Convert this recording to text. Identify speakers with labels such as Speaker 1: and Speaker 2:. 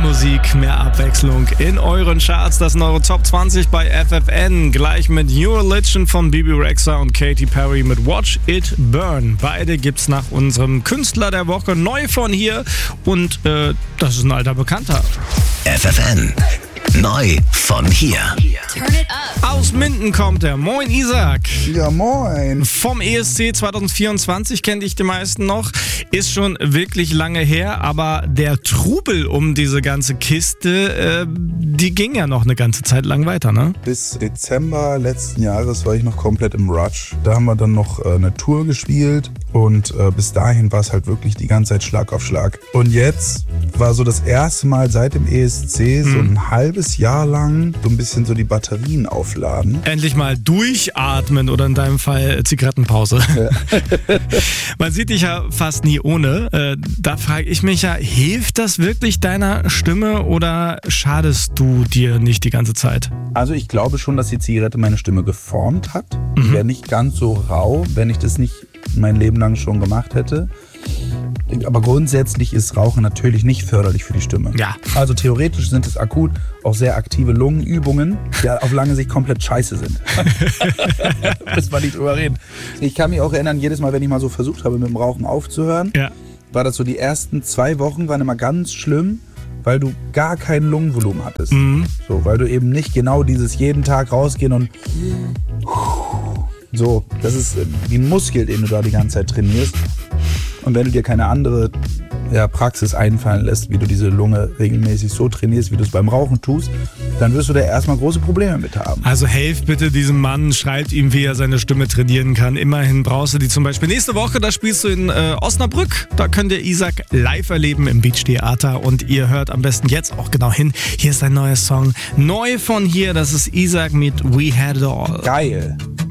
Speaker 1: Musik, mehr Abwechslung in euren Charts. Das sind eure Top 20 bei FFN. Gleich mit New Religion von Bebe Rexha und Katy Perry mit Watch It Burn. Beide gibt's nach unserem Künstler der Woche neu von hier. Und das ist ein alter Bekannter.
Speaker 2: FFN. Neu von hier.
Speaker 3: Turn it up.
Speaker 1: Aus Minden kommt er. Moin Isaac.
Speaker 4: Ja, moin.
Speaker 1: Vom ESC 2024 kennt ich die meisten noch. Ist schon wirklich lange her, aber der Trubel um diese ganze Kiste, die ging ja noch eine ganze Zeit lang weiter, ne?
Speaker 4: Bis Dezember letzten Jahres war ich noch komplett im Rush. Da haben wir dann noch eine Tour gespielt und bis dahin war es halt wirklich die ganze Zeit Schlag auf Schlag. Und jetzt war so das erste Mal seit dem ESC so ein halbes Jahr lang so ein bisschen so die Batterien aufladen.
Speaker 1: Endlich mal durchatmen oder in deinem Fall Zigarettenpause. Ja. Man sieht dich ja fast nie ohne. Da frage ich mich ja, hilft das wirklich deiner Stimme oder schadest du dir nicht die ganze Zeit?
Speaker 4: Also ich glaube schon, dass die Zigarette meine Stimme geformt hat. Ich wäre nicht ganz so rau, wenn ich das nicht mein Leben lang schon gemacht hätte. Aber grundsätzlich ist Rauchen natürlich nicht förderlich für die Stimme.
Speaker 1: Ja.
Speaker 4: Also theoretisch sind es akut auch sehr aktive Lungenübungen, die auf lange Sicht komplett scheiße sind. Müssen wir nicht drüber reden. Ich kann mich auch erinnern, jedes Mal, wenn ich mal so versucht habe, mit dem Rauchen aufzuhören, war das so, die ersten 2 Wochen waren immer ganz schlimm, weil du gar kein Lungenvolumen hattest. So, weil du eben nicht genau dieses jeden Tag rausgehen und so, das ist wie ein Muskel, den du da die ganze Zeit trainierst. Und wenn du dir keine andere Praxis einfallen lässt, wie du diese Lunge regelmäßig so trainierst, wie du es beim Rauchen tust, dann wirst du da erstmal große Probleme mit haben.
Speaker 1: Also helft bitte diesem Mann, schreibt ihm, wie er seine Stimme trainieren kann. Immerhin brauchst du die zum Beispiel nächste Woche, da spielst du in Osnabrück. Da könnt ihr Isaac live erleben im Beach Theater und ihr hört am besten jetzt auch genau hin. Hier ist ein neuer Song, neu von hier, das ist Isaac mit We Had It All.
Speaker 4: Geil.